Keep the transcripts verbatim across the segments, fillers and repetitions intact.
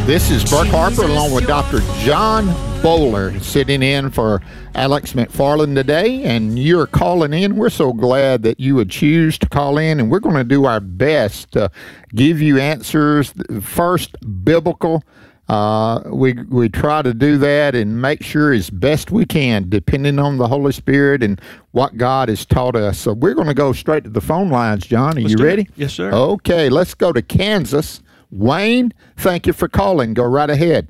This is Burke Harper along with Doctor John Bowler sitting in for Alex McFarland today, and you're calling in. We're so glad that you would choose to call in, and we're going to do our best to give you answers, first biblical. Uh, we we try to do that and make sure as best we can, depending on the Holy Spirit and what God has taught us. So we're going to go straight to the phone lines, John. Are Let's you ready? It. Yes, sir. Okay, let's go to Kansas. Wayne, thank you for calling. Go right ahead.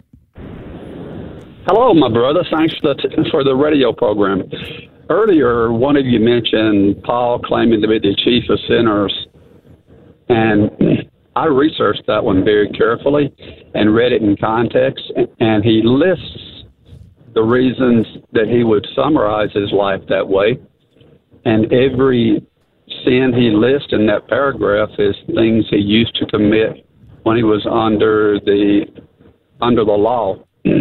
Hello, my brother. Thanks for the, t- for the radio program. Earlier, one of you mentioned Paul claiming to be the chief of sinners, and I researched that one very carefully and read it in context, and he lists the reasons that he would summarize his life that way, and every sin he lists in that paragraph is things he used to commit when he was under the under the law.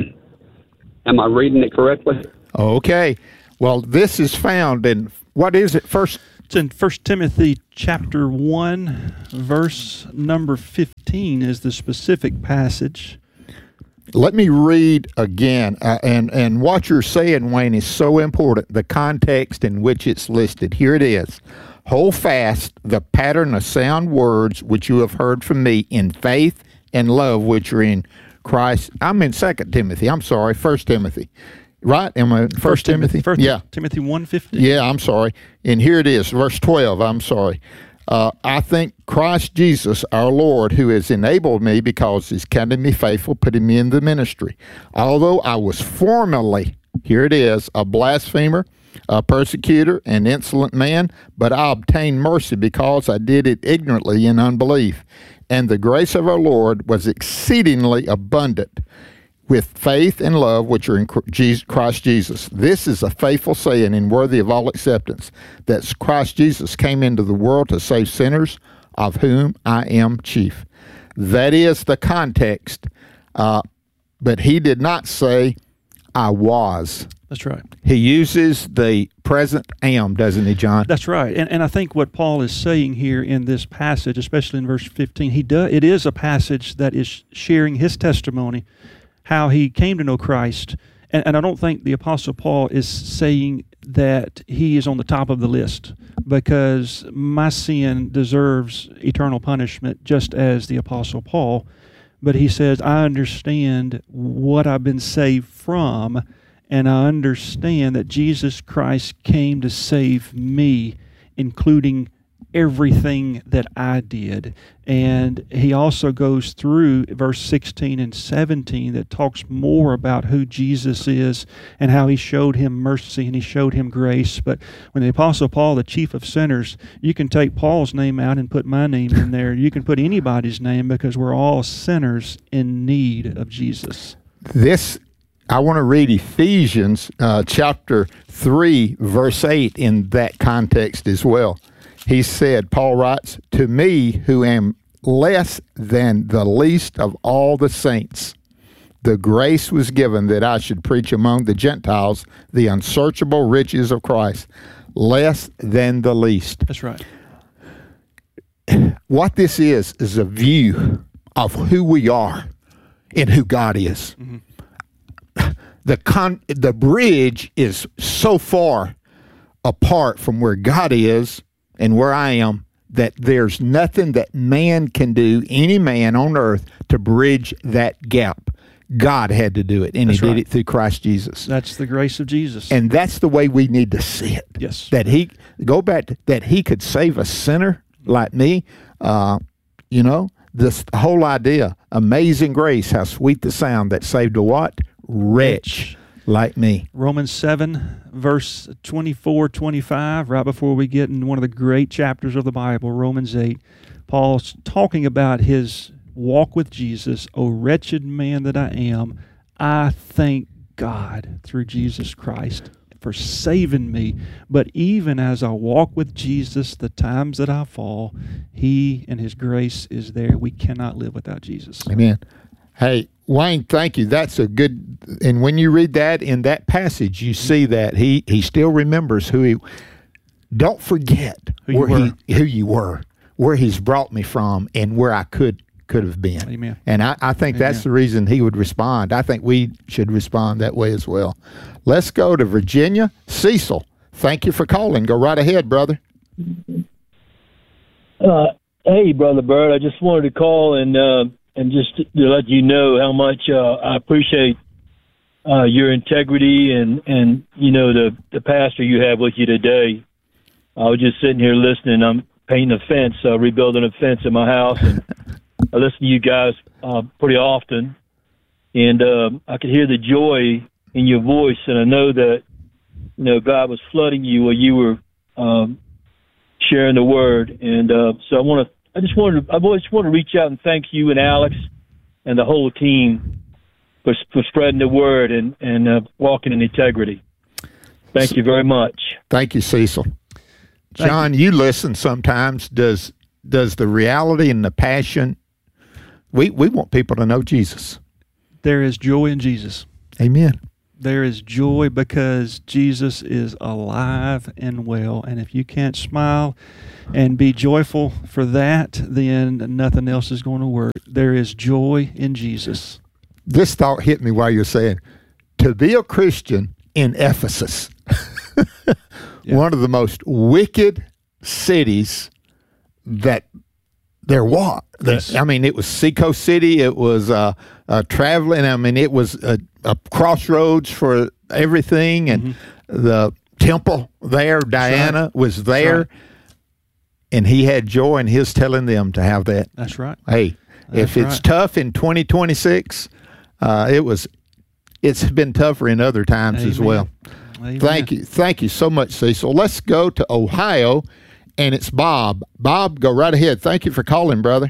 Am I reading it correctly? Okay. Well, this is found in, what is it, first? It's in First Timothy chapter one, verse number fifteen is the specific passage. Let me read again, uh, and, and what you're saying, Wayne, is so important, the context in which it's listed. Here it is. Hold fast the pattern of sound words which you have heard from me in faith and love which are in Christ. I'm in Second Timothy. I'm sorry, First Timothy. Right? Am I First, First Timothy? First yeah. Timothy one fifteen. Yeah, I'm sorry. And here it is, verse twelve. I'm sorry. Uh, I thank Christ Jesus, our Lord, who has enabled me because he's counted me faithful, putting me in the ministry. Although I was formerly, here it is, a blasphemer, a persecutor, an insolent man, but I obtained mercy because I did it ignorantly in unbelief. And the grace of our Lord was exceedingly abundant with faith and love which are in Christ Jesus. This is a faithful saying and worthy of all acceptance, that Christ Jesus came into the world to save sinners, of whom I am chief. That is the context, uh, but he did not say, I was. That's right. He uses the present am, doesn't he, John? That's right. And and I think what Paul is saying here in this passage, especially in verse fifteen, he does, it is a passage that is sharing his testimony, how he came to know Christ. And, and I don't think the Apostle Paul is saying that he is on the top of the list, because my sin deserves eternal punishment just as the Apostle Paul. But he says, I understand what I've been saved from, and I understand that Jesus Christ came to save me, including everything that I did. And he also goes through verse sixteen and seventeen that talks more about who Jesus is and how he showed him mercy and he showed him grace. But when the Apostle Paul, the chief of sinners, you can take Paul's name out and put my name in there. You can put anybody's name, because we're all sinners in need of Jesus. This, I want to read Ephesians uh, chapter three, verse eight in that context as well. He said, Paul writes, to me who am less than the least of all the saints, the grace was given that I should preach among the Gentiles the unsearchable riches of Christ, less than the least. That's right. What this is, is a view of who we are and who God is. Mm-hmm. The con- the bridge is so far apart from where God is and where I am, that there's nothing that man can do, any man on earth, to bridge that gap. God had to do it, and That's he right. did it through Christ Jesus. That's the grace of Jesus. And that's the way we need to see it. Yes. That he, go back, to, that he could save a sinner like me. Uh, you know, this whole idea, amazing grace, how sweet the sound that saved a what? Wretch like me. Romans seven, verse twenty-four, twenty-five, right before we get in one of the great chapters of the Bible, Romans eight, Paul's talking about his walk with Jesus. O wretched man that I am, I thank God through Jesus Christ for saving me. But even as I walk with Jesus, the times that I fall, he and his grace is there. We cannot live without Jesus. Amen. Hey, Wayne, thank you. That's a good, and when you read that in that passage, you see that he, he still remembers who he, don't forget who you where were. he, who you were, where he's brought me from, and where I could could have been. Amen. And I, I think Amen. that's the reason he would respond. I think we should respond that way as well. Let's go to Virginia. Cecil, thank you for calling. Go right ahead, brother. Uh, hey, Brother Bird, I just wanted to call and uh, and just to let you know how much uh, I appreciate uh, your integrity and, and you know, the, the pastor you have with you today. I was just sitting here listening. I'm painting a fence, uh, rebuilding a fence in my house, and I listen to you guys uh, pretty often, and uh, I could hear the joy in your voice, and I know that, you know, God was flooding you while you were um, sharing the word, and uh, so I want to. I just wanted. To, I just want to reach out and thank you and Alex and the whole team for for spreading the word and and uh, walking in integrity. Thank you very much. Thank you, Cecil. Thank John, you. you listen sometimes. Does does the reality and the passion? We we want people to know Jesus. There is joy in Jesus. Amen. There is joy because Jesus is alive and well. And if you can't smile and be joyful for that, then nothing else is going to work. There is joy in Jesus. This thought hit me while you're saying, to be a Christian in Ephesus, Yeah. one of the most wicked cities that there was. Yes. I mean, it was Seacoast City. It was uh, uh, traveling. I mean, it was a, a crossroads for everything. And Mm-hmm. the temple there, Diana, right. was there. right. And he had joy, and he's telling them to have that. That's right. Hey, That's if it's right. tough in twenty twenty-six, uh, it was. It's been tougher in other times as Amen. well. Amen. Thank you, thank you so much, Cecil. Let's go to Ohio, and it's Bob. Bob, go right ahead. Thank you for calling, brother.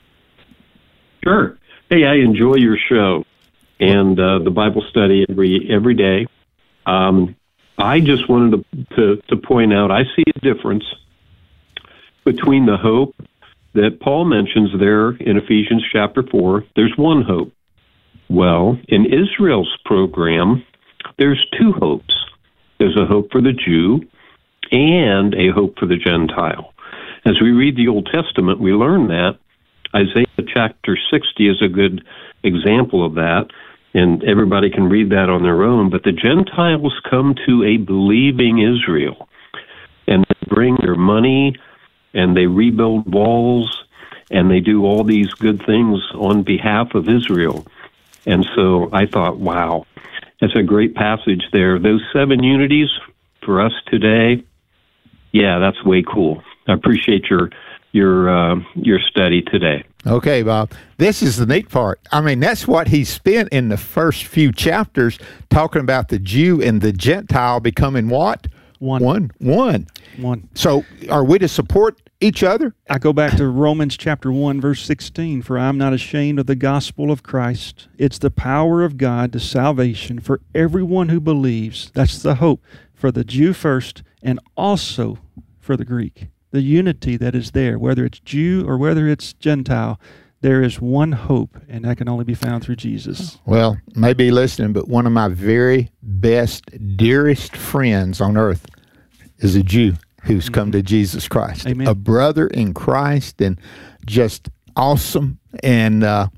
Sure. Hey, I enjoy your show and uh, the Bible study every every day. Um, I just wanted to, to to point out I see a difference between the hope that Paul mentions there in Ephesians chapter four. There's one hope. Well, in Israel's program, there's two hopes. There's a hope for the Jew and a hope for the Gentile. As we read the Old Testament, we learn that. Isaiah chapter sixty is a good example of that, and everybody can read that on their own. But the Gentiles come to a believing Israel, and they bring their money, and they rebuild walls, and they do all these good things on behalf of Israel. And so I thought, wow, that's a great passage there. Those seven unities for us today, yeah, that's way cool. I appreciate your your uh, your study today. Okay, Bob. This is the neat part. I mean, that's what he spent in the first few chapters talking about the Jew and the Gentile becoming what? One. One. One. One. So are we to support each other? I go back to Romans chapter one, verse sixteen, for I am not ashamed of the gospel of Christ. It's the power of God to salvation for everyone who believes. That's the hope for the Jew first and also for the Greek. The unity that is there, whether it's Jew or whether it's Gentile, there is one hope, and that can only be found through Jesus. Well, maybe listening, but one of my very best, dearest friends on earth is a Jew who's mm-hmm. come to Jesus Christ. Amen. A brother in Christ, and just awesome and uh,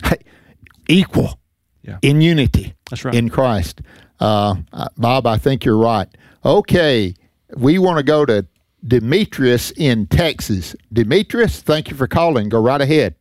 equal yeah. in unity. That's right. In Christ. Uh, Bob, I think you're right. Okay, we want to go to Demetrius in Texas. Demetrius, thank you for calling. Go right ahead.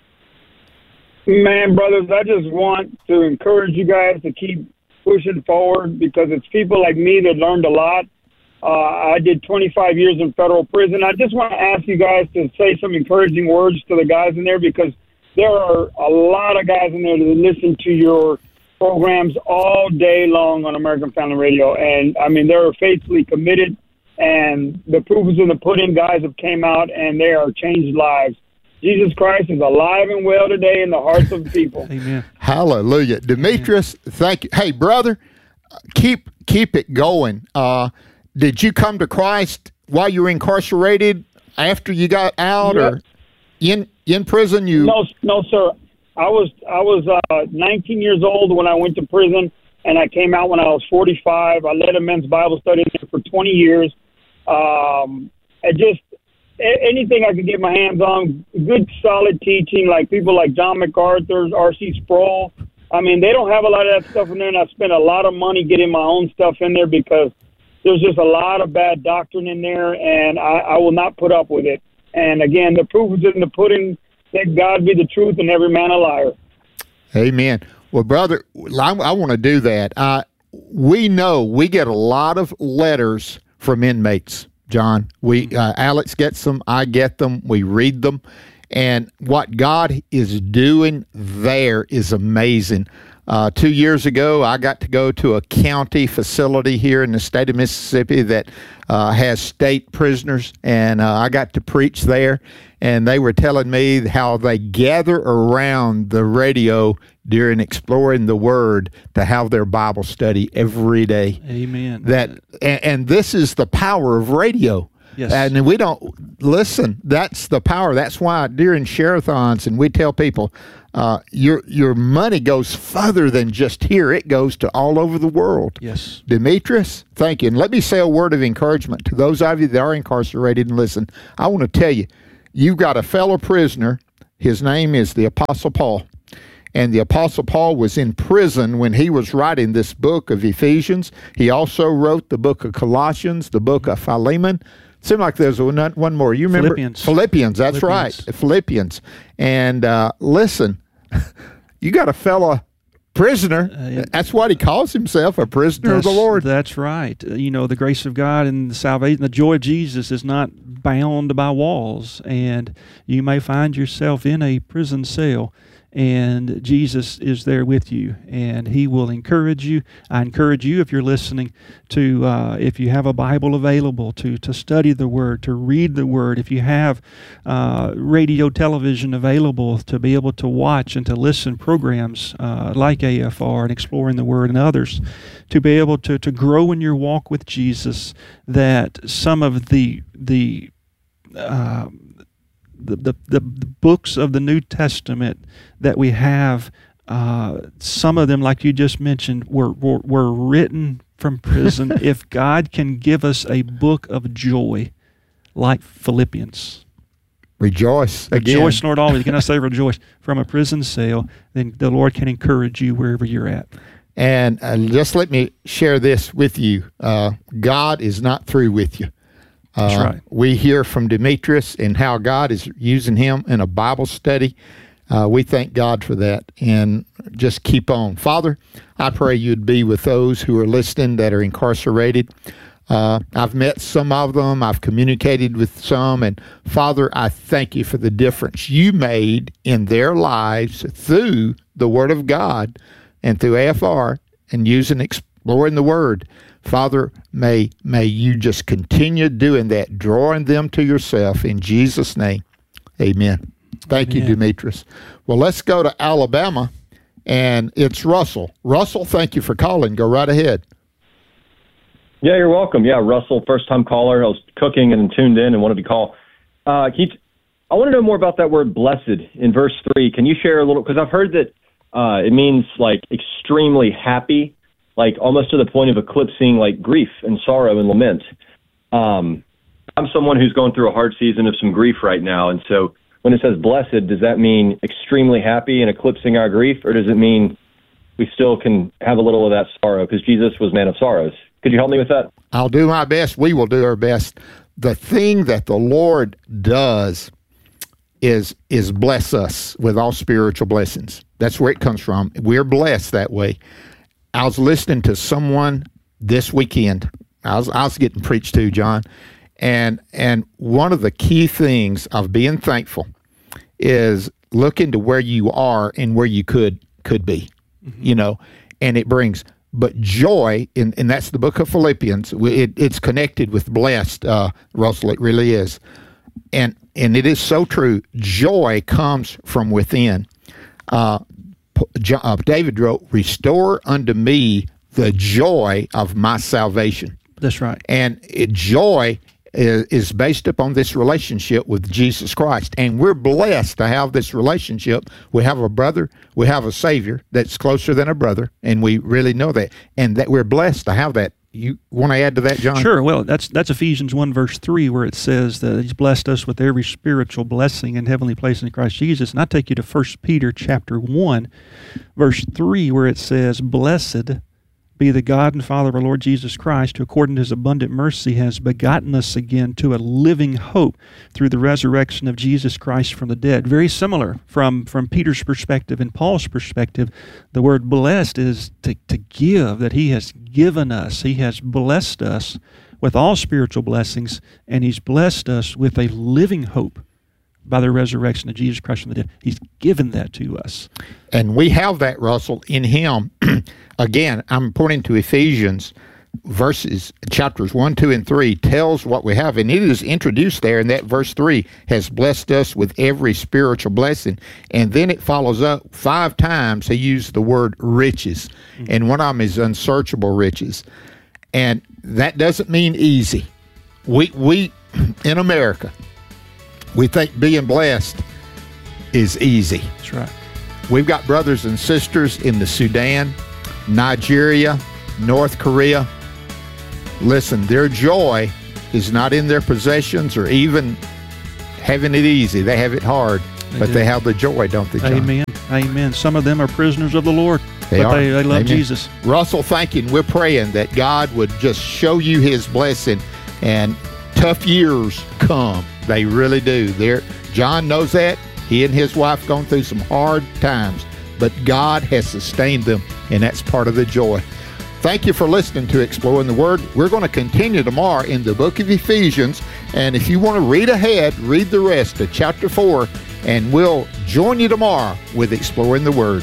Man, brothers, I just want to encourage you guys to keep pushing forward because it's people like me that learned a lot. Uh, I did twenty-five years in federal prison. I just want to ask you guys to say some encouraging words to the guys in there because there are a lot of guys in there that listen to your programs all day long on American Family Radio. And, I mean, they're faithfully committed. And the proof is in the pudding. Guys have came out, and they are changed lives. Jesus Christ is alive and well today in the hearts of the people. Amen. Hallelujah. Demetrius, Amen. Thank you. Hey, brother, keep keep it going. Uh, did you come to Christ while you were incarcerated, after you got out, yeah. or in in prison? You No, no, sir. I was I was uh, nineteen years old when I went to prison, and I came out when I was forty-five. I led a men's Bible study there for twenty years. Um, I just, a- anything I could get my hands on, good solid teaching, like people like John MacArthur, R C Sproul. I mean, they don't have a lot of that stuff in there, and I spent a lot of money getting my own stuff in there because there's just a lot of bad doctrine in there, and I, I will not put up with it. And again, the proof is in the pudding. Let God be the truth and every man a liar. Amen. Well, brother, I, I want to do that. Uh, we know we get a lot of letters from inmates, John. We uh, Alex gets them. I get them. We read them. And what God is doing there is amazing. Uh, two years ago, I got to go to a county facility here in the state of Mississippi that uh, has state prisoners, and uh, I got to preach there. And they were telling me how they gather around the radio during exploring the Word to have their Bible study every day. Amen. That and, and this is the power of radio. Yes. And we don't listen. That's the power. That's why during share-a-thons, and we tell people, uh, your your money goes further than just here. It goes to all over the world. Yes. Demetrius, thank you. And let me say a word of encouragement to those of you that are incarcerated and listen. I want to tell you, you've got a fellow prisoner. His name is the Apostle Paul. And the Apostle Paul was in prison when he was writing this book of Ephesians. He also wrote the book of Colossians, the book of Philemon. Seemed like there's one, one more. You remember? Philippians. Philippians, that's Philippians. right. Philippians. And uh, listen, you got a fellow prisoner. Uh, yeah. That's what he calls himself, a prisoner of the That's- Lord. That's right. Uh, You know, the grace of God and the salvation, the joy of Jesus is not bound by walls. And you may find yourself in a prison cell, and Jesus is there with you, and He will encourage you. I encourage you, if you're listening, to uh, if you have a Bible available, to to study the Word, to read the Word. If you have uh, radio, television available, to be able to watch and to listen programs uh, like A F R and Exploring the Word and others, to be able to to grow in your walk with Jesus. That some of the the uh, The, the, the, the books of the New Testament that we have, uh, some of them, like you just mentioned, were, were, were written from prison. If God can give us a book of joy, like Philippians, Rejoice again. rejoice, Lord, always. Can I say rejoice? From a prison cell, then the Lord can encourage you wherever you're at. And uh, just let me share this with you. Uh, God is not through with you. Uh, That's right. We hear from Demetrius and how God is using him in a Bible study. Uh, we thank God for that, and just keep on. Father, I pray you'd be with those who are listening that are incarcerated. Uh, I've met some of them. I've communicated with some, and Father, I thank you for the difference you made in their lives through the Word of God and through A F R and using Exploring the Word. Father, may may you just continue doing that, drawing them to yourself in Jesus' name. Amen. Thank Amen. you, Demetrius. Well, let's go to Alabama, and it's Russell. Russell, thank you for calling. Go right ahead. Yeah, you're welcome. Yeah, Russell, first-time caller. I was cooking and tuned in and wanted to call. Uh, can you t- I want to know more about that word blessed in verse three. Can you share a little? Because I've heard that uh, it means like extremely happy, like almost to the point of eclipsing like grief and sorrow and lament. Um, I'm someone who's going through a hard season of some grief right now. And so when it says blessed, does that mean extremely happy and eclipsing our grief? Or does it mean we still can have a little of that sorrow? Because Jesus was man of sorrows. Could you help me with that? I'll do my best. We will do our best. The thing that the Lord does is is bless us with all spiritual blessings. That's where it comes from. We're blessed that way. I was listening to someone this weekend. I was I was getting preached to, John, and and one of the key things of being thankful is looking to where you are and where you could could be, mm-hmm. you know, and it brings. But joy, and, and that's the book of Philippians. It, it's connected with blessed, uh, Russell. It really is, and and it is so true. Joy comes from within. Uh, Uh, David wrote, "Restore unto me the joy of my salvation." That's right. And it, joy is, is based upon this relationship with Jesus Christ. And we're blessed to have this relationship. We have a brother, we have a Savior that's closer than a brother, and we really know that. And that we're blessed to have that You want to add to that, John? Sure. Well, that's that's Ephesians one, verse three, where it says that he's blessed us with every spiritual blessing in heavenly places in Christ Jesus. And I take you to First Peter chapter one, verse three, where it says, blessed be the God and Father of our Lord Jesus Christ, who according to his abundant mercy has begotten us again to a living hope through the resurrection of Jesus Christ from the dead. Very similar from, from Peter's perspective and Paul's perspective. The word blessed is to, to give, that he has given us. He has blessed us with all spiritual blessings, and he's blessed us with a living hope by the resurrection of Jesus Christ from the dead. He's given that to us. And we have that, Russell, in him. Again, I'm pointing to Ephesians verses, chapters one, two, and three tells what we have. And it is introduced there in that verse three, has blessed us with every spiritual blessing. And then it follows up five times. He used the word riches. Mm-hmm. And one of them is unsearchable riches. And that doesn't mean easy. We, we in America, we think being blessed is easy. That's right. We've got brothers and sisters in the Sudan, Nigeria, North Korea. Listen, their joy is not in their possessions or even having it easy. They have it hard, they but do. They have the joy, don't they, John? Amen. Amen. Some of them are prisoners of the Lord, they but are. They, they love Amen. Jesus. Russell, thank you. And we're praying that God would just show you his blessing, and tough years come. They really do. They're, John knows that. He and his wife gone through some hard times, but God has sustained them, and that's part of the joy. Thank you for listening to Exploring the Word. We're going to continue tomorrow in the book of Ephesians, and if you want to read ahead, read the rest of chapter four, and we'll join you tomorrow with Exploring the Word.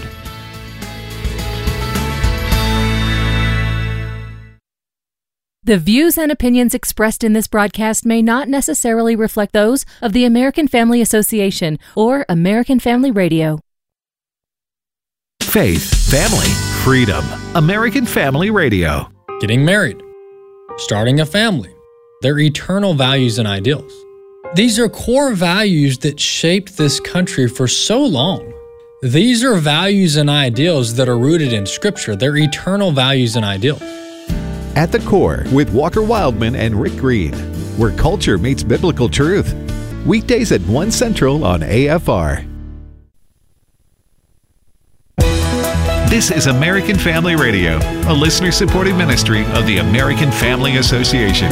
The views and opinions expressed in this broadcast may not necessarily reflect those of the American Family Association or American Family Radio. Faith, family, freedom. American Family Radio. Getting married, starting a family, their eternal values and ideals. These are core values that shaped this country for so long. These are values and ideals that are rooted in Scripture. They're eternal values and ideals. At the Core with Walker Wildman and Rick Green, where culture meets biblical truth. Weekdays at one Central on A F R. This is American Family Radio, a listener-supported ministry of the American Family Association.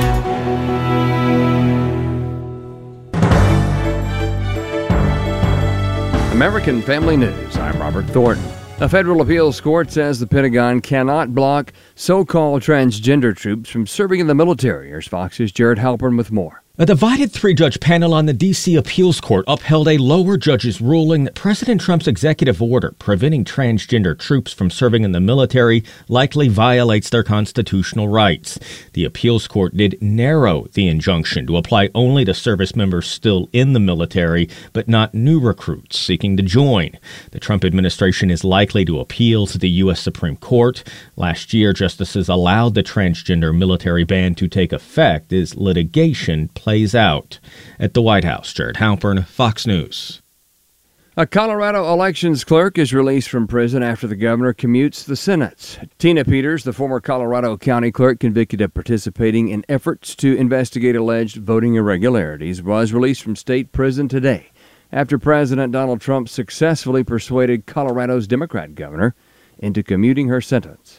American Family News. I'm Robert Thornton. A federal appeals court says the Pentagon cannot block so-called transgender troops from serving in the military. Here's Fox's Jared Halpern with more. A divided three-judge panel on the D C appeals court upheld a lower judge's ruling that President Trump's executive order preventing transgender troops from serving in the military likely violates their constitutional rights. The appeals court did narrow the injunction to apply only to service members still in the military, but not new recruits seeking to join. The Trump administration is likely to appeal to the U S Supreme Court. Last year, justices allowed the transgender military ban to take effect as litigation plays out. At the White House, Jared Halpern, Fox News. A Colorado elections clerk is released from prison after the governor commutes the sentence. Tina Peters, the former Colorado County clerk convicted of participating in efforts to investigate alleged voting irregularities, was released from state prison today after President Donald Trump successfully persuaded Colorado's Democrat governor into commuting her sentence.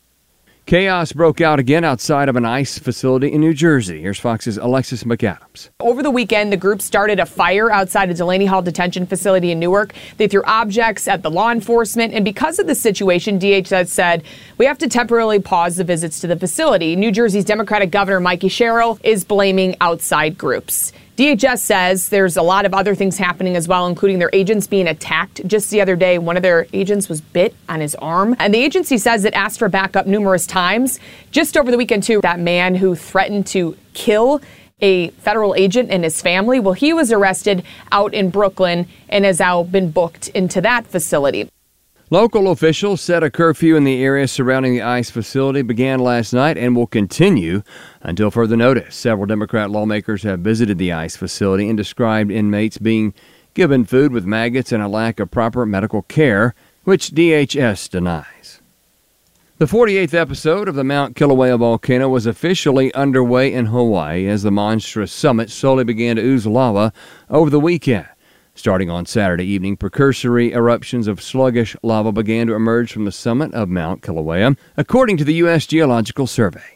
Chaos broke out again outside of an ICE facility in New Jersey. Here's Fox's Alexis McAdams. Over the weekend, the group started a fire outside a Delaney Hall detention facility in Newark. They threw objects at the law enforcement, and because of the situation, D H S said, we have to temporarily pause the visits to the facility. New Jersey's Democratic Governor Mikey Sherrill is blaming outside groups. D H S says there's a lot of other things happening as well, including their agents being attacked. Just the other day, one of their agents was bit on his arm. And the agency says it asked for backup numerous times. Just over the weekend, too, that man who threatened to kill a federal agent and his family, well, he was arrested out in Brooklyn and has now been booked into that facility. Local officials said a curfew in the area surrounding the ICE facility began last night and will continue until further notice. Several Democrat lawmakers have visited the ICE facility and described inmates being given food with maggots and a lack of proper medical care, which D H S denies. The forty-eighth episode of the Mount Kilauea volcano was officially underway in Hawaii as the monstrous summit slowly began to ooze lava over the weekend. Starting on Saturday evening, precursory eruptions of sluggish lava began to emerge from the summit of Mount Kilauea, according to the U S Geological Survey.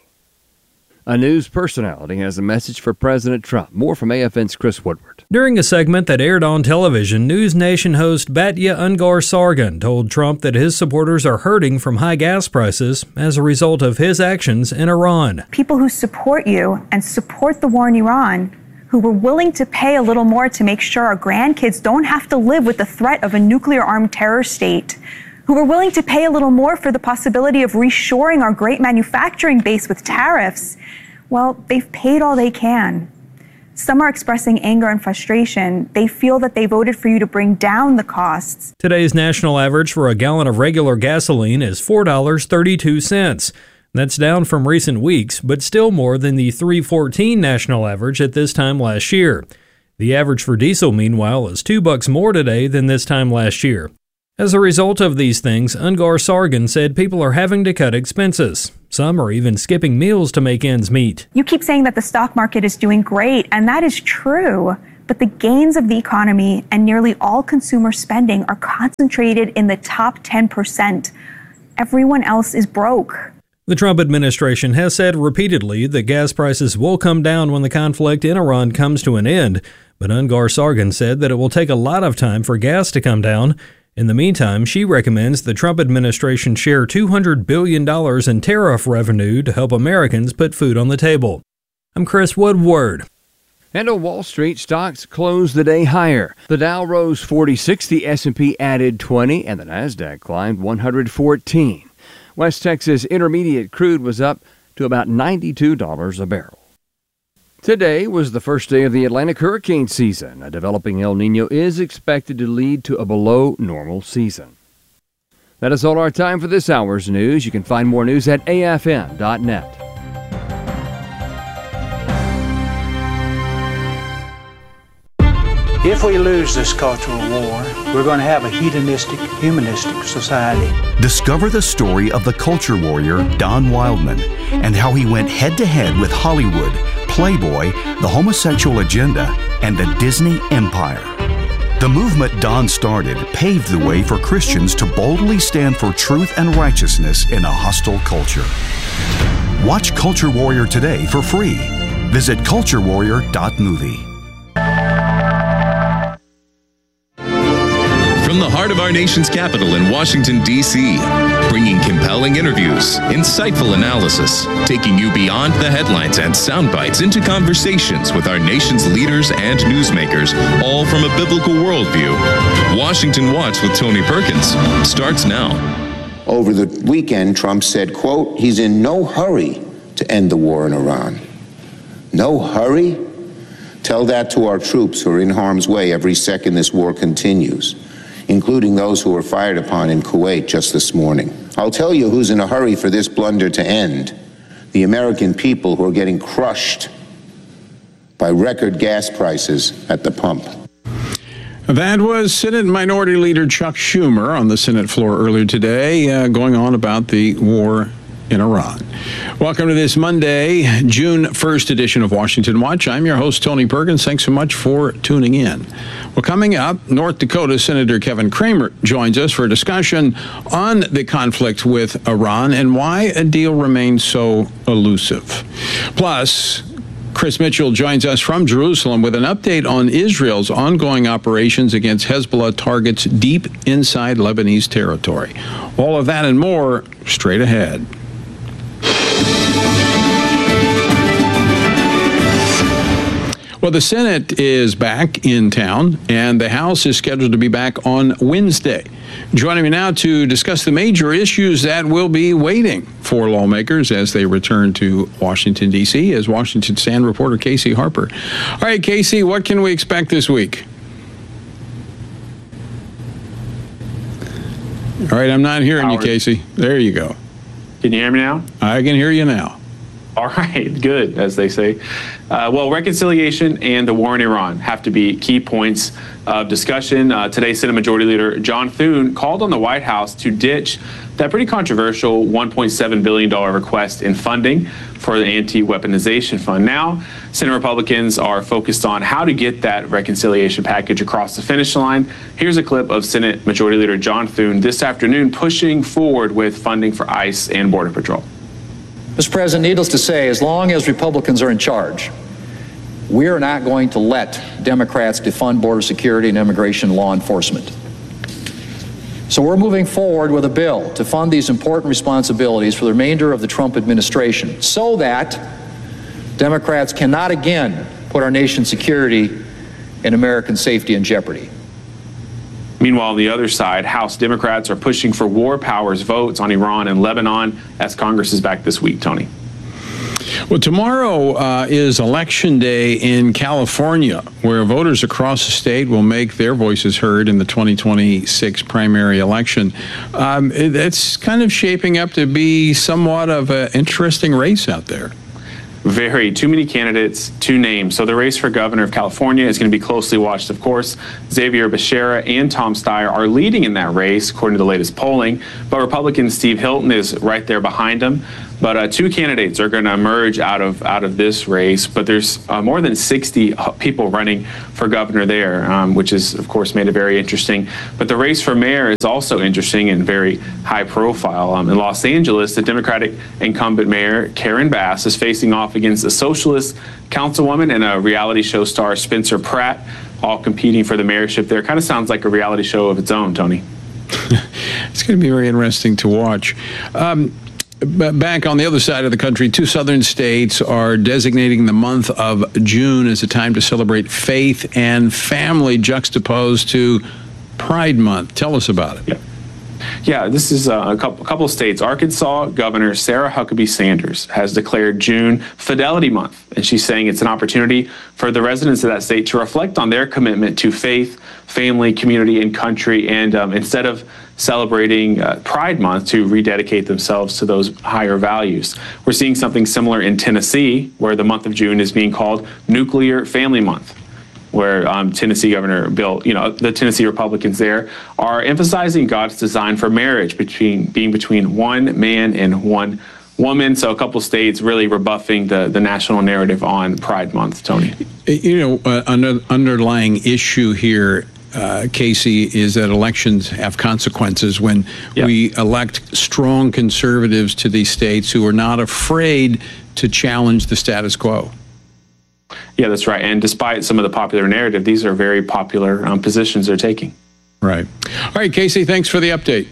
A news personality has a message for President Trump. More from A F N's Chris Woodward. During a segment that aired on television, News Nation host Batya Ungar-Sargon told Trump that his supporters are hurting from high gas prices as a result of his actions in Iran. People who support you and support the war in Iran, who were willing to pay a little more to make sure our grandkids don't have to live with the threat of a nuclear-armed terror state, who were willing to pay a little more for the possibility of reshoring our great manufacturing base with tariffs, well, they've paid all they can. Some are expressing anger and frustration. They feel that they voted for you to bring down the costs. Today's national average for a gallon of regular gasoline is four dollars and thirty-two cents. That's down from recent weeks, but still more than the three dollars and fourteen cents national average at this time last year. The average for diesel, meanwhile, is two bucks more today than this time last year. As a result of these things, Ungar-Sargon said people are having to cut expenses. Some are even skipping meals to make ends meet. You keep saying that the stock market is doing great, and that is true. But the gains of the economy and nearly all consumer spending are concentrated in the top ten percent. Everyone else is broke. The Trump administration has said repeatedly that gas prices will come down when the conflict in Iran comes to an end. But Ungar-Sargon said that it will take a lot of time for gas to come down. In the meantime, she recommends the Trump administration share two hundred billion dollars in tariff revenue to help Americans put food on the table. I'm Chris Woodward. And on Wall Street, stocks closed the day higher. The Dow rose forty-six, the S and P added twenty, and the Nasdaq climbed one hundred fourteen. West Texas Intermediate crude was up to about ninety-two dollars a barrel. Today was the first day of the Atlantic hurricane season. A developing El Nino is expected to lead to a below-normal season. That is all our time for this hour's news. You can find more news at A F N dot net. If we lose this cultural war, we're going to have a hedonistic, humanistic society. Discover the story of the culture warrior Don Wildman and how he went head-to-head with Hollywood, Playboy, the homosexual agenda, and the Disney empire. The movement Don started paved the way for Christians to boldly stand for truth and righteousness in a hostile culture. Watch Culture Warrior today for free. Visit culture warrior dot movie. From the heart of our nation's capital in Washington, D C, bringing compelling interviews, insightful analysis, taking you beyond the headlines and sound bites into conversations with our nation's leaders and newsmakers, all from a biblical worldview. Washington Watch with Tony Perkins starts now. Over the weekend, Trump said, quote, he's in no hurry to end the war in Iran. No hurry? Tell that to our troops who are in harm's way every second this war continues, including those who were fired upon in Kuwait just this morning. I'll tell you who's in a hurry for this blunder to end. The American people who are getting crushed by record gas prices at the pump. That was Senate Minority Leader Chuck Schumer on the Senate floor earlier today, uh, going on about the war in Iran. Welcome to this Monday, June first edition of Washington Watch. I'm your host, Tony Perkins. Thanks so much for tuning in. Well, coming up, North Dakota Senator Kevin Cramer joins us for a discussion on the conflict with Iran and why a deal remains so elusive. Plus, Chris Mitchell joins us from Jerusalem with an update on Israel's ongoing operations against Hezbollah targets deep inside Lebanese territory. All of that and more straight ahead. Well, the Senate is back in town, and the House is scheduled to be back on Wednesday. Joining me now to discuss the major issues that will be waiting for lawmakers as they return to Washington, D C is Washington Stand reporter Casey Harper. All right, Casey, what can we expect this week? All right, I'm not hearing Howard. you, Casey. There you go. Can you hear me now? I can hear you now. All right, good, as they say. Uh, well, reconciliation and the war in Iran have to be key points of discussion. Uh, today, Senate Majority Leader John Thune called on the White House to ditch that pretty controversial one point seven billion dollars request in funding for the anti-weaponization fund. Now, Senate Republicans are focused on how to get that reconciliation package across the finish line. Here's a clip of Senate Majority Leader John Thune this afternoon pushing forward with funding for ICE and Border Patrol. Mister President, needless to say, as long as Republicans are in charge, we are not going to let Democrats defund border security and immigration law enforcement. So we're moving forward with a bill to fund these important responsibilities for the remainder of the Trump administration so that Democrats cannot again put our nation's security and American safety in jeopardy. Meanwhile, on the other side, House Democrats are pushing for war powers votes on Iran and Lebanon as Congress is back this week, Tony. Well, tomorrow uh, is Election Day in California, where voters across the state will make their voices heard in the twenty twenty-six primary election. Um, it, it's kind of shaping up to be somewhat of an interesting race out there. Very. Too many candidates, two names. So the race for governor of California is going to be closely watched, of course. Xavier Becerra and Tom Steyer are leading in that race, according to the latest polling. But Republican Steve Hilton is right there behind him. But uh, two candidates are going to emerge out of out of this race. But there's uh, more than sixty people running for governor there, um, which is, of course, made it very interesting. But the race for mayor is also interesting and very high profile. Um, in Los Angeles, the Democratic incumbent mayor, Karen Bass, is facing off against a socialist councilwoman and a reality show star, Spencer Pratt, all competing for the mayorship there. Kind of sounds like a reality show of its own, Tony. It's going to be very interesting to watch. Um, Back on the other side of the country, two southern states are designating the month of June as a time to celebrate faith and family, juxtaposed to Pride Month. Tell us about it. Yeah. Yeah, this is uh, a couple, a couple of states. Arkansas Governor Sarah Huckabee Sanders has declared June Fidelity Month, and she's saying it's an opportunity for the residents of that state to reflect on their commitment to faith, family, community, and country, and um, instead of celebrating uh, Pride Month, to rededicate themselves to those higher values. We're seeing something similar in Tennessee, where the month of June is being called Nuclear Family Month, where um, Tennessee Governor Bill, you know, the Tennessee Republicans there are emphasizing God's design for marriage between being between one man and one woman. So a couple states really rebuffing the, the national narrative on Pride Month, Tony. You know, uh, under, underlying issue here, uh, Casey, is that elections have consequences. When yep. we elect strong conservatives to these states who are not afraid to challenge the status quo. Yeah, that's right. And despite some of the popular narrative, these are very popular um, positions they're taking. Right. All right, Casey, thanks for the update.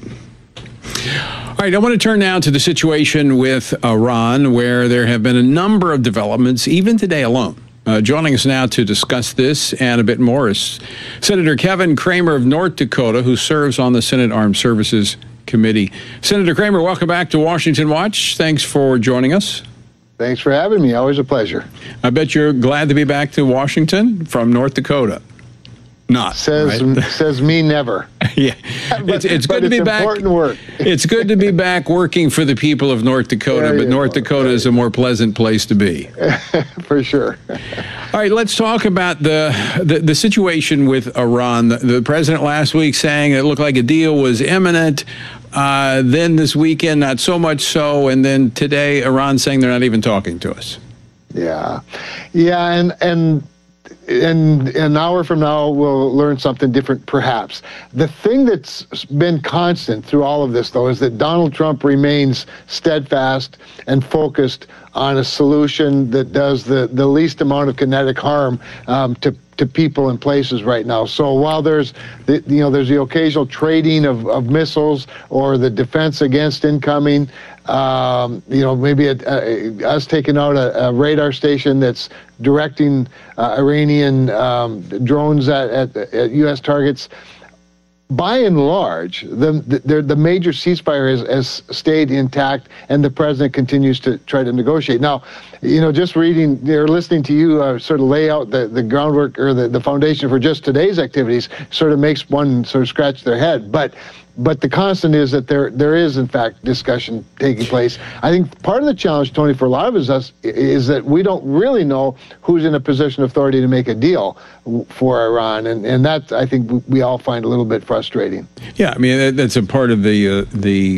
All right, I want to turn now to the situation with Iran, where there have been a number of developments, even today alone. Uh, joining us now to discuss this and a bit more is Senator Kevin Cramer of North Dakota, who serves on the Senate Armed Services Committee. Senator Cramer, welcome back to Washington Watch. Thanks for joining us. Thanks for having me. Always a pleasure. I bet you're glad to be back to Washington from North Dakota. Not says right? says me never. Yeah, but, it's, it's good to it's be back. Important work. It's good to be back working for the people of North Dakota, but North go. Dakota is a more pleasant place to be. For sure. All right, let's talk about the the, the situation with Iran. The, the president last week saying it looked like a deal was imminent. Uh, then this weekend, not so much so, and then today, Iran saying they're not even talking to us. Yeah, yeah, and and. And an hour from now, we'll learn something different, perhaps. The thing that's been constant through all of this, though, is that Donald Trump remains steadfast and focused on a solution that does the, the least amount of kinetic harm um, to to people and places right now. So while there's the, you know there's the occasional trading of, of missiles or the defense against incoming, um, you know maybe a, a, us taking out a, a radar station that's directing uh, Iranian um, drones at, at, at U S targets. By and large, the the, the major ceasefire has, has stayed intact, and the president continues to try to negotiate. Now, you know, just reading or listening to you uh, sort of lay out the, the groundwork or the, the foundation for just today's activities sort of makes one sort of scratch their head. But but the constant is that there there is, in fact, discussion taking place. I think part of the challenge, Tony, for a lot of us is that we don't really know who's in a position of authority to make a deal for Iran, and and that I think we all find a little bit frustrating. Yeah, I mean that's a part of the uh, the.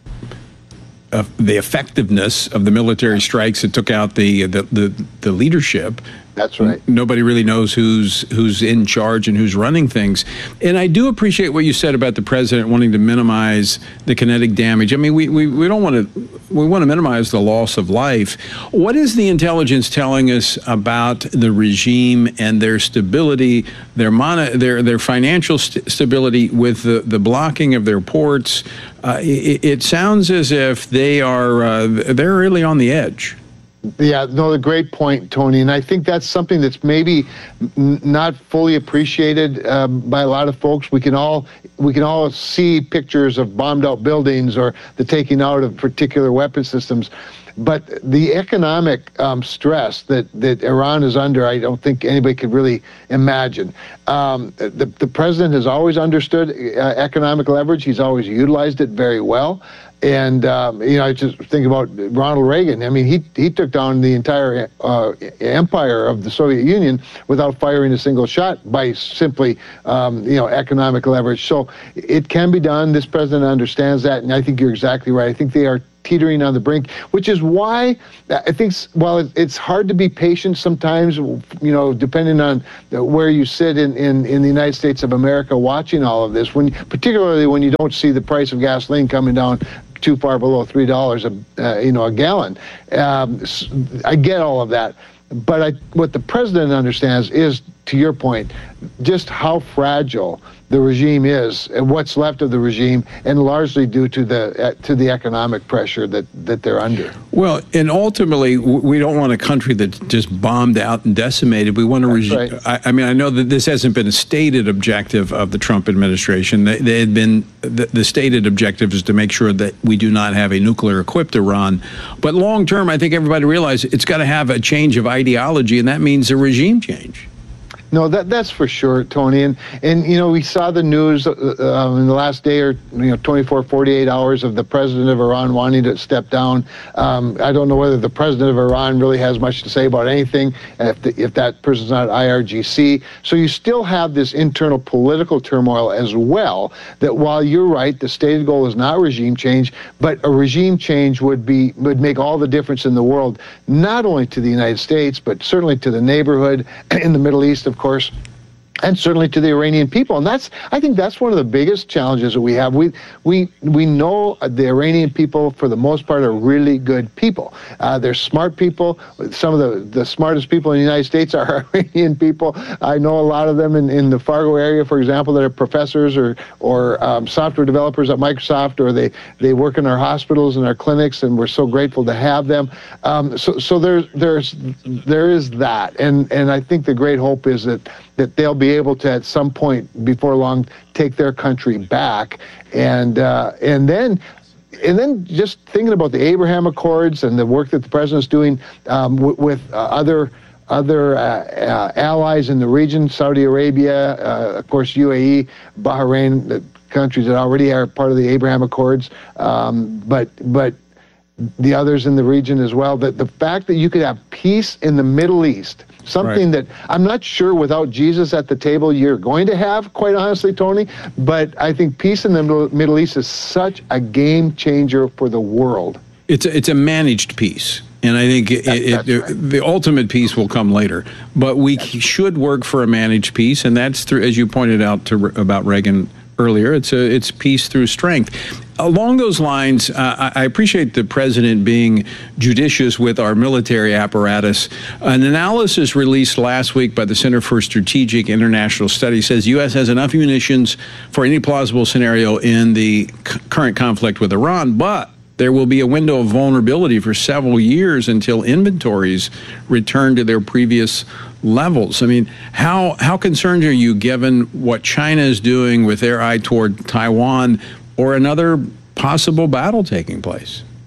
Uh, the effectiveness of the military strikes that took out the the the, the leadership. That's right. Nobody really knows who's who's in charge and who's running things. And I do appreciate what you said about the president wanting to minimize the kinetic damage. I mean, we, we, we don't want to we want to minimize the loss of life. What is the intelligence telling us about the regime and their stability, their mono, their their financial st- stability with the, the blocking of their ports? Uh, it, it sounds as if they are uh, they're really on the edge. Yeah, no, a great point, Tony. And I think that's something that's maybe n- not fully appreciated um, by a lot of folks. We can all we can all see pictures of bombed out buildings or the taking out of particular weapon systems. But the economic um, stress that, that Iran is under, I don't think anybody could really imagine. Um, the, the president has always understood uh, economic leverage. He's always utilized it very well. And, um, you know, I just think about Ronald Reagan. I mean, he he took down the entire uh, empire of the Soviet Union without firing a single shot by simply, um, you know, economic leverage. So it can be done. This president understands that. And I think you're exactly right. I think they are teetering on the brink, which is why I think while it's hard to be patient sometimes, you know, depending on where you sit in, in, in the United States of America watching all of this, when particularly when you don't see the price of gasoline coming down too far below three dollars a uh, you know a gallon. Um, I get all of that, but I, what the president understands is, to your point, just how fragile the regime is and what's left of the regime, and largely due to the uh, to the economic pressure that, that they're under. Well, and ultimately, we don't want a country that's just bombed out and decimated. We want a regime. Right. I, I mean, I know that this hasn't been a stated objective of the Trump administration. They, they had been the, the stated objective is to make sure that we do not have a nuclear-equipped Iran. But long term, I think everybody realizes it's got to have a change of ideology, and that means a regime change. No, that that's for sure, Tony. And, and you know, we saw the news uh, uh, in the last day or, you know, twenty-four, forty-eight hours of the president of Iran wanting to step down. Um, I don't know whether the president of Iran really has much to say about anything, if, the, if that person's not I R G C. So you still have this internal political turmoil as well, that while you're right, the stated goal is not regime change, but a regime change would be would make all the difference in the world, not only to the United States, but certainly to the neighborhood in the Middle East, of course, and certainly to the Iranian people. And that's, I think that's one of the biggest challenges that we have. We we we know the Iranian people, for the most part, are really good people. Uh, they're smart people. Some of the, the smartest people in the United States are Iranian people. I know a lot of them in, in the Fargo area, for example, that are professors or or um, software developers at Microsoft, or they, they work in our hospitals and our clinics, and we're so grateful to have them. Um, so so there's there's there is that, and and I think the great hope is that that they'll be able to, at some point before long, take their country back, and uh, and then. And then just thinking about the Abraham Accords and the work that the president's doing um, w- with uh, other other uh, uh, allies in the region, Saudi Arabia, uh, of course, U A E, Bahrain, the countries that already are part of the Abraham Accords, um, but but the others in the region as well. That the fact that you could have peace in the Middle East, something right. that I'm not sure without Jesus at the table you're going to have, quite honestly, Tony, but I think peace in the Middle East is such a game changer for the world. It's a, it's a managed peace. And I think it, it, it, right. the ultimate peace will come later. But we that's should work for a managed peace, and that's through, as you pointed out to, about Reagan earlier, it's a, it's peace through strength. Along those lines, uh, I appreciate the president being judicious with our military apparatus. An analysis released last week by the Center for Strategic International Studies says U S has enough munitions for any plausible scenario in the c- current conflict with Iran, but there will be a window of vulnerability for several years until inventories return to their previous levels. I mean, how how concerned are you given what China is doing with their eye toward Taiwan or another possible battle taking place?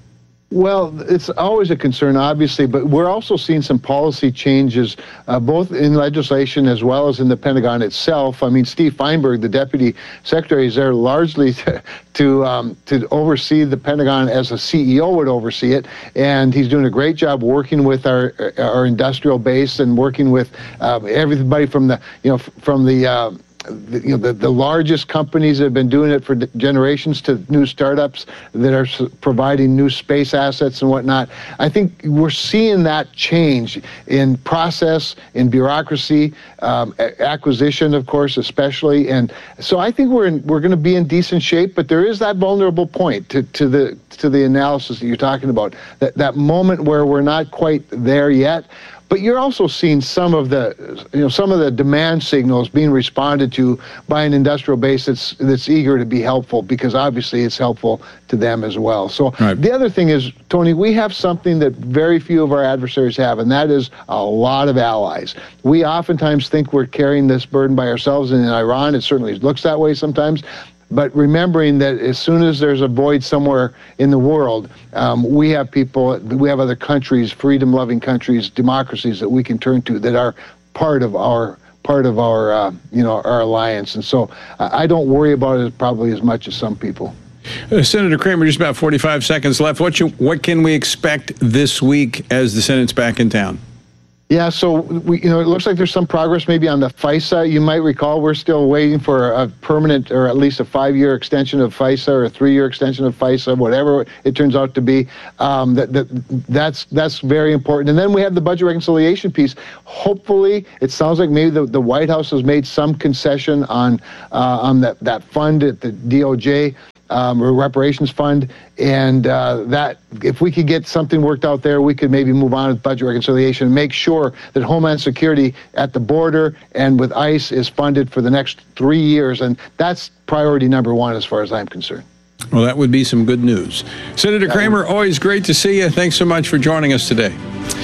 Well, it's always a concern, obviously, but we're also seeing some policy changes, uh, both in legislation as well as in the Pentagon itself. I mean, Steve Feinberg, the Deputy Secretary, is there largely to to, um, to oversee the Pentagon as a C E O would oversee it, and he's doing a great job working with our our industrial base and working with uh, everybody from the you know from the. Uh, The, you know, the, the largest companies that have been doing it for d- generations to new startups that are s- providing new space assets and whatnot. I think we're seeing that change in process, in bureaucracy, um, a- acquisition, of course, especially. And so I think we're in, we're going to be in decent shape, but there is that vulnerable point to, to the to the analysis that you're talking about, that, that moment where we're not quite there yet. But you're also seeing some of the, you know, some of the demand signals being responded to by an industrial base that's that's eager to be helpful, because obviously it's helpful to them as well. So right. The other thing is, Tony, we have something that very few of our adversaries have, and that is a lot of allies. We oftentimes think we're carrying this burden by ourselves, and in Iran, it certainly looks that way sometimes. But remembering that as soon as there's a void somewhere in the world, um, we have people, we have other countries, freedom-loving countries, democracies that we can turn to that are part of our part of our uh, you know our alliance. And so I don't worry about it probably as much as some people. Uh, Senator Kramer, just about forty-five seconds left. What you, what can we expect this week as the Senate's back in town? Yeah, so we, you know, it looks like there's some progress maybe on the FISA. You might recall we're still waiting for a permanent, or at least a five-year extension of FISA, or a three-year extension of FISA, whatever it turns out to be. Um, that, that that's that's very important. And then we have the budget reconciliation piece. Hopefully, it sounds like maybe the, the White House has made some concession on uh, on that that fund at the D O J. Um, or reparations fund, and uh, that if we could get something worked out there, we could maybe move on with budget reconciliation and make sure that Homeland Security at the border and with ICE is funded for the next three years, and that's priority number one as far as I'm concerned. Well, that would be some good news. Senator Kramer, always great to see you. Thanks so much for joining us today.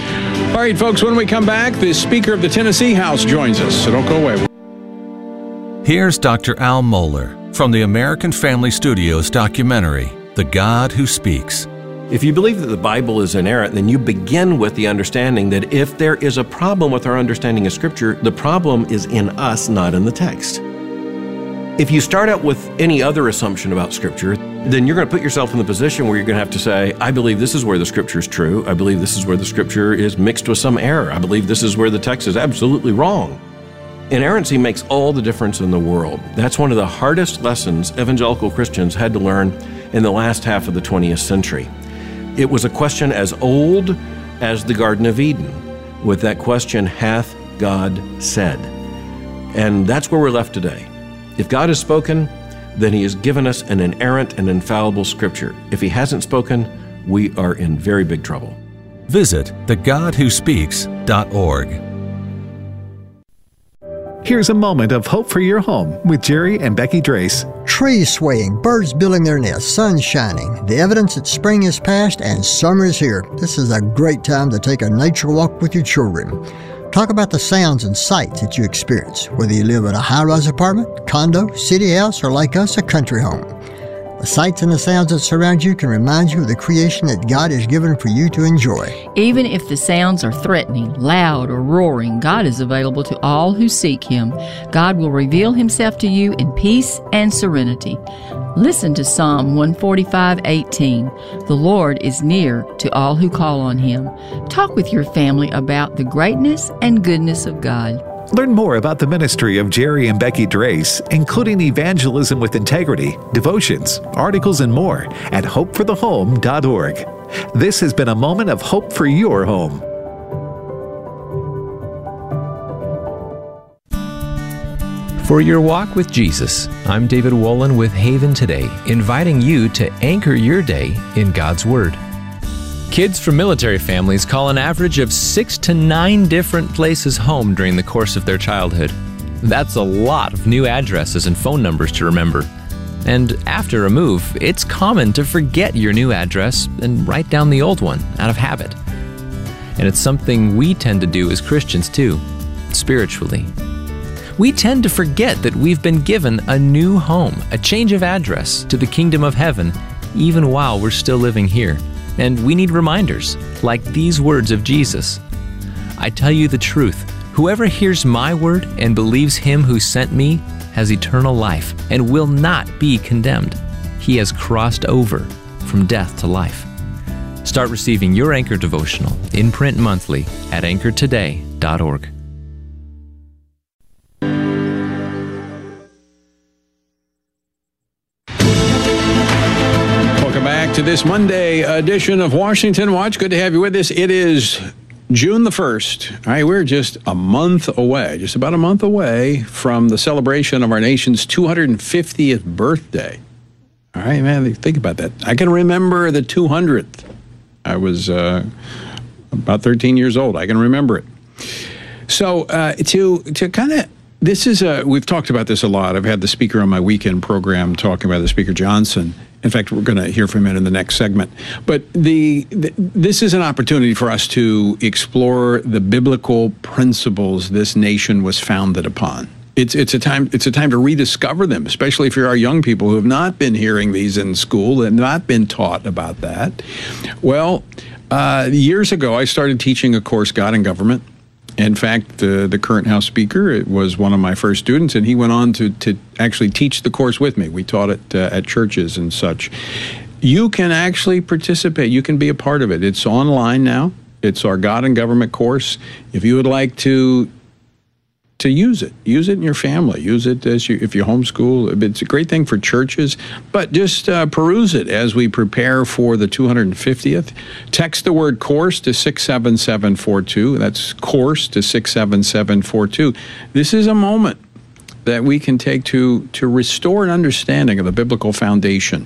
All right, folks, when we come back, the Speaker of the Tennessee House joins us, so don't go away. Here's Doctor Al Mohler from the American Family Studios documentary, The God Who Speaks. If you believe that the Bible is inerrant, then you begin with the understanding that if there is a problem with our understanding of Scripture, the problem is in us, not in the text. If you start out with any other assumption about Scripture, then you're going to put yourself in the position where you're going to have to say, I believe this is where the Scripture is true. I believe this is where the Scripture is mixed with some error. I believe this is where the text is absolutely wrong. Inerrancy makes all the difference in the world. That's one of the hardest lessons evangelical Christians had to learn in the last half of the twentieth century. It was a question as old as the Garden of Eden, with that question, hath God said? And that's where we're left today. If God has spoken, then He has given us an inerrant and infallible Scripture. If He hasn't spoken, we are in very big trouble. Visit the god who speaks dot org. Here's a moment of hope for your home with Jerry and Becky Drace. Trees swaying, birds building their nests, sun shining. The evidence that spring is past and summer is here. This is a great time to take a nature walk with your children. Talk about the sounds and sights that you experience, whether you live in a high-rise apartment, condo, city house, or like us, a country home. The sights and the sounds that surround you can remind you of the creation that God has given for you to enjoy. Even if the sounds are threatening, loud, or roaring, God is available to all who seek Him. God will reveal Himself to you in peace and serenity. Listen to Psalm one forty-five, eighteen. The Lord is near to all who call on Him. Talk with your family about the greatness and goodness of God. Learn more about the ministry of Jerry and Becky Drace, including evangelism with integrity, devotions, articles, and more at hope for the home dot org. This has been a moment of hope for your home. For your walk with Jesus, I'm David Wolin with Haven Today, inviting you to anchor your day in God's Word. Kids from military families call an average of six to nine different places home during the course of their childhood. That's a lot of new addresses and phone numbers to remember. And after a move, it's common to forget your new address and write down the old one out of habit. And it's something we tend to do as Christians too, spiritually. We tend to forget that we've been given a new home, a change of address to the kingdom of heaven, even while we're still living here. and we need reminders, like these words of Jesus. I tell you the truth, whoever hears my word and believes him who sent me has eternal life and will not be condemned. He has crossed over from death to life. Start receiving your Anchor devotional in print monthly at anchor today dot org. Welcome back to this Monday edition of Washington Watch. Good to have you with us. It is June the first. All right, we're just a month away, just about a month away from the celebration of our nation's two hundred fiftieth birthday. All right, man, think about that. I can remember the two hundredth. I was uh, about thirteen years old. I can remember it. So uh, to to kind of, this is a, we've talked about this a lot. I've had the speaker on my weekend program talking about the Speaker Johnson. In fact, we're going to hear from him in the next segment. But the, the this is an opportunity for us to explore the biblical principles this nation was founded upon. It's it's a time it's a time to rediscover them, especially if you're our young people who have not been hearing these in school and not been taught about that. Well, uh, years ago, I started teaching a course, God and Government. In fact, uh, the current House Speaker was one of my first students, and he went on to to actually teach the course with me. We taught it uh, at churches and such. You can actually participate. You can be a part of it. It's online now. It's our God and Government course. If you would like to to use it. Use it in your family. Use it as you, if you homeschool. It's a great thing for churches, but just uh, peruse it as we prepare for the two hundred fiftieth. Text the word course to six seven seven four two. That's course to six seven seven four two. This is a moment that we can take to, to restore an understanding of the biblical foundation